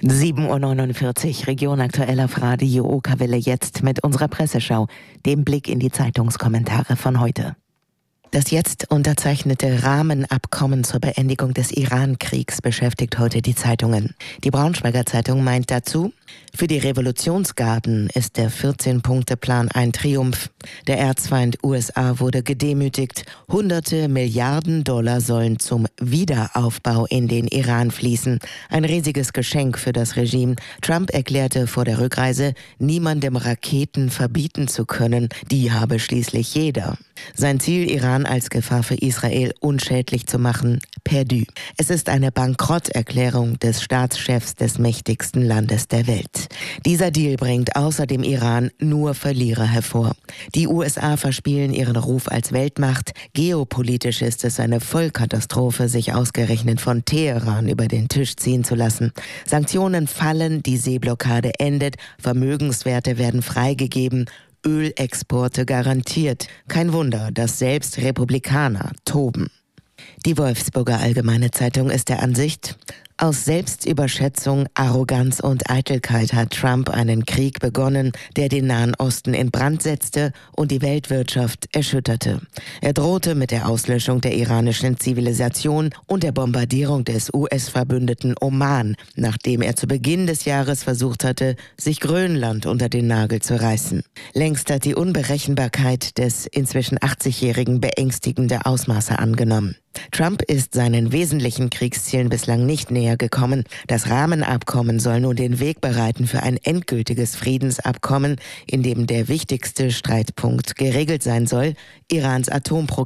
7:49 Uhr, Region aktuell auf Radio Okawelle, jetzt mit unserer Presseschau, dem Blick in die Zeitungskommentare von heute. Das jetzt unterzeichnete Rahmenabkommen zur Beendigung des Iran-Kriegs beschäftigt heute die Zeitungen. Die Braunschweiger Zeitung meint dazu: Für die Revolutionsgarden ist der 14-Punkte-Plan ein Triumph. Der Erzfeind USA wurde gedemütigt. Hunderte Milliarden Dollar sollen zum Wiederaufbau in den Iran fließen. Ein riesiges Geschenk für das Regime. Trump erklärte vor der Rückreise, niemandem Raketen verbieten zu können. Die habe schließlich jeder. Sein Ziel, Iran als Gefahr für Israel unschädlich zu machen, perdu. Es ist eine Bankrotterklärung des Staatschefs des mächtigsten Landes der Welt. Dieser Deal bringt außer dem Iran nur Verlierer hervor. Die USA verspielen ihren Ruf als Weltmacht. Geopolitisch ist es eine Vollkatastrophe, sich ausgerechnet von Teheran über den Tisch ziehen zu lassen. Sanktionen fallen, die Seeblockade endet, Vermögenswerte werden freigegeben, Ölexporte garantiert. Kein Wunder, dass selbst Republikaner toben. Die Wolfsburger Allgemeine Zeitung ist der Ansicht: Aus Selbstüberschätzung, Arroganz und Eitelkeit hat Trump einen Krieg begonnen, der den Nahen Osten in Brand setzte und die Weltwirtschaft erschütterte. Er drohte mit der Auslöschung der iranischen Zivilisation und der Bombardierung des US-Verbündeten Oman, nachdem er zu Beginn des Jahres versucht hatte, sich Grönland unter den Nagel zu reißen. Längst hat die Unberechenbarkeit des inzwischen 80-Jährigen beängstigende Ausmaße angenommen. Trump ist seinen wesentlichen Kriegszielen bislang nicht näher gekommen. Das Rahmenabkommen soll nun den Weg bereiten für ein endgültiges Friedensabkommen, in dem der wichtigste Streitpunkt geregelt sein soll: Irans Atomprogramm.